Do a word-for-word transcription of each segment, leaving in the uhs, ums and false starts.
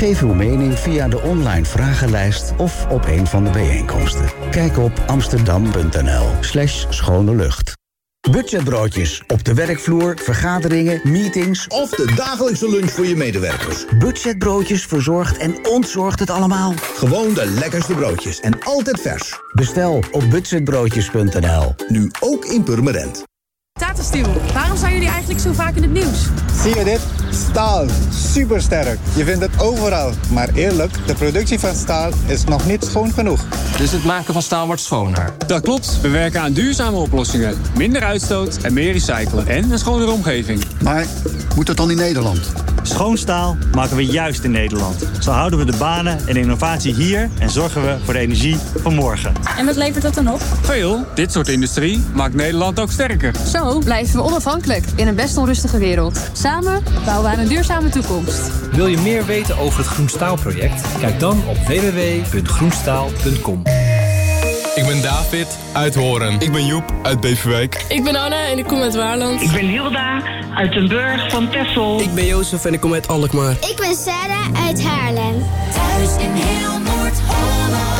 Geef uw mening via de online vragenlijst of op een van de bijeenkomsten. Kijk op amsterdam.nl slash schone lucht. Budgetbroodjes op de werkvloer, vergaderingen, meetings of de dagelijkse lunch voor je medewerkers. Budgetbroodjes verzorgt en ontzorgt het allemaal. Gewoon de lekkerste broodjes en altijd vers. Bestel op budgetbroodjes punt n l. Nu ook in Purmerend. Tata Steel, waarom zijn jullie eigenlijk zo vaak in het nieuws? Zie je dit? Staal. Supersterk. Je vindt het overal. Maar eerlijk, de productie van staal is nog niet schoon genoeg. Dus het maken van staal wordt schoner? Dat klopt. We werken aan duurzame oplossingen. Minder uitstoot en meer recyclen. En een schonere omgeving. Maar moet dat dan in Nederland? Schoon staal maken we juist in Nederland. Zo houden we de banen en de innovatie hier en zorgen we voor de energie van morgen. En wat levert dat dan op? Veel. Dit soort industrie maakt Nederland ook sterker. Zo blijven we onafhankelijk in een best onrustige wereld. Samen bouwen we aan een duurzame toekomst. Wil je meer weten over het Groen Staal-project? Kijk dan op w w w punt groenstaal punt com. Ik ben David uit Horen. Ik ben Joep uit Beverwijk. Ik ben Anna en ik kom uit Waarland. Ik ben Hilda uit Den Burg van Texel. Ik ben Jozef en ik kom uit Alkmaar. Ik ben Sarah uit Haarlem. Thuis in heel Noord-Holland.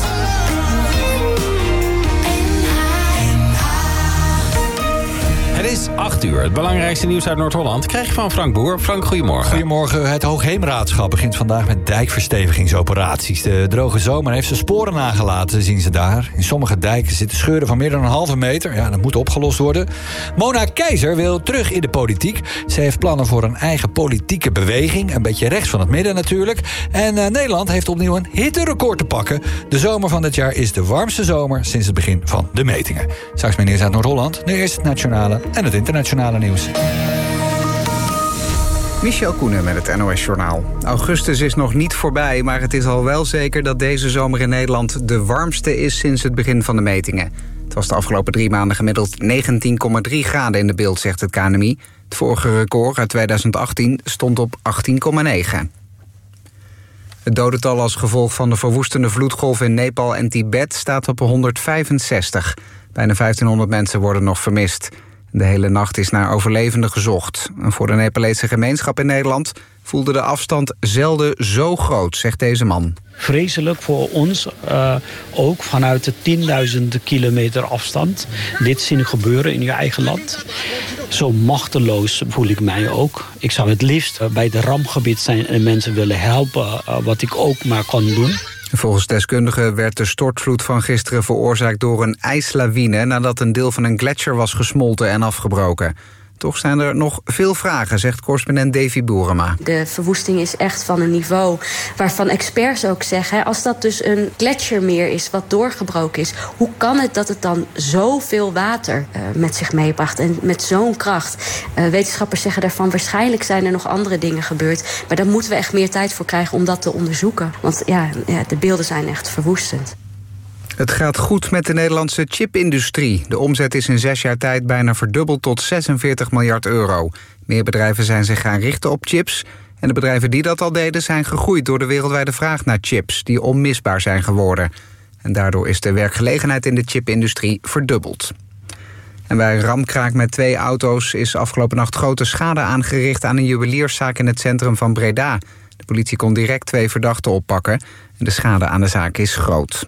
Het is acht uur. Het belangrijkste nieuws uit Noord-Holland krijg je van Frank Boer. Frank, goedemorgen. Goedemorgen. Het Hoogheemraadschap begint vandaag met dijkverstevigingsoperaties. De droge zomer heeft zijn sporen nagelaten, zien ze daar. In sommige dijken zitten scheuren van meer dan een halve meter. Ja, dat moet opgelost worden. Mona Keizer wil terug in de politiek. Ze heeft plannen voor een eigen politieke beweging. Een beetje rechts van het midden natuurlijk. En uh, Nederland heeft opnieuw een hitterecord te pakken. De zomer van dit jaar is de warmste zomer sinds het begin van de metingen. Straks meer nieuws uit Noord-Holland. Nu eerst het nationale en het internationale nieuws. Michel Koenen met het N O S-journaal. Augustus is nog niet voorbij, maar het is al wel zeker dat deze zomer in Nederland de warmste is sinds het begin van de metingen. Het was de afgelopen drie maanden gemiddeld negentien komma drie graden in de beeld, zegt het K N M I. Het vorige record uit tweeduizend achttien stond op achttien komma negen. Het dodental als gevolg van de verwoestende vloedgolf in Nepal en Tibet staat op honderdvijfenzestig. Bijna vijftienhonderd mensen worden nog vermist. De hele nacht is naar overlevenden gezocht. En voor de Nepalese gemeenschap in Nederland voelde de afstand zelden zo groot, zegt deze man. Vreselijk voor ons, uh, ook vanuit de tienduizenden kilometer afstand. Dit zien gebeuren in je eigen land. Zo machteloos voel ik mij ook. Ik zou het liefst uh, bij de rampgebied zijn en mensen willen helpen, uh, wat ik ook maar kan doen. Volgens deskundigen werd de stortvloed van gisteren veroorzaakt door een ijslawine nadat een deel van een gletsjer was gesmolten en afgebroken. Toch zijn er nog veel vragen, zegt correspondent Davy Boerema. De verwoesting is echt van een niveau waarvan experts ook zeggen, als dat dus een gletsjermeer is wat doorgebroken is, hoe kan het dat het dan zoveel water uh, met zich meebracht en met zo'n kracht? Uh, wetenschappers zeggen daarvan, waarschijnlijk zijn er nog andere dingen gebeurd, maar daar moeten we echt meer tijd voor krijgen om dat te onderzoeken. Want ja, ja de beelden zijn echt verwoestend. Het gaat goed met de Nederlandse chipindustrie. De omzet is in zes jaar tijd bijna verdubbeld tot zesenveertig miljard euro. Meer bedrijven zijn zich gaan richten op chips. En de bedrijven die dat al deden zijn gegroeid door de wereldwijde vraag naar chips, die onmisbaar zijn geworden. En daardoor is de werkgelegenheid in de chipindustrie verdubbeld. En bij een ramkraak met twee auto's is afgelopen nacht grote schade aangericht aan een juwelierszaak in het centrum van Breda. De politie kon direct twee verdachten oppakken. En de schade aan de zaak is groot.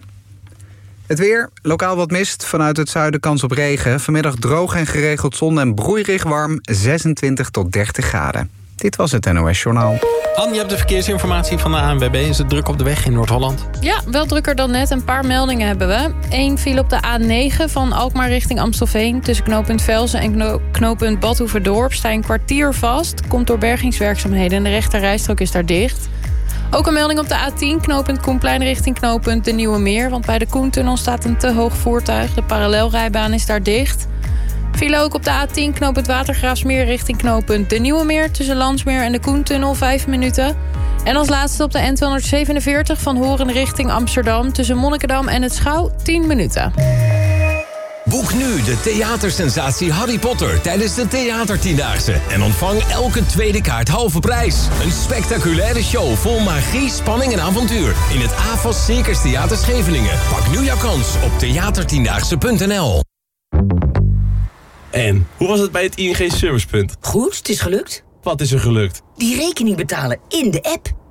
Het weer, lokaal wat mist, vanuit het zuiden kans op regen. Vanmiddag droog en geregeld zon en broeierig warm, zesentwintig tot dertig graden. Dit was het N O S-journaal. Anne, je hebt de verkeersinformatie van de A N W B. Is het druk op de weg in Noord-Holland? Ja, wel drukker dan net. Een paar meldingen hebben we. Eén viel op de A negen van Alkmaar richting Amstelveen. Tussen knooppunt Velzen en knooppunt Badhoevedorp sta je een kwartier vast. Komt door bergingswerkzaamheden en de rechterrijstrook is daar dicht. Ook een melding op de A tien, knooppunt Koenplein richting knooppunt De Nieuwe Meer. Want bij de Koentunnel staat een te hoog voertuig. De parallelrijbaan is daar dicht. Viel ook op de A tien, knooppunt Watergraafsmeer richting knooppunt De Nieuwe Meer. Tussen Landsmeer en de Koentunnel, vijf minuten. En als laatste op de N tweehonderdzevenenveertig van Horen richting Amsterdam. Tussen Monnikendam en het Schouw, tien minuten. Boek nu de theatersensatie Harry Potter tijdens de Theatertiendaagse. En ontvang elke tweede kaart halve prijs. Een spectaculaire show vol magie, spanning en avontuur. In het A F A S Circus Theater Scheveningen. Pak nu jouw kans op theatertiendaagse punt n l. En, hoe was het bij het I N G Servicepunt? Goed, het is gelukt. Wat is er gelukt? Die rekening betalen in de app.